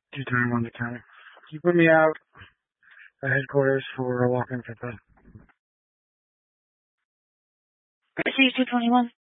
221 to county. Can you put me out at headquarters for a walk-in for that? Proceed 221.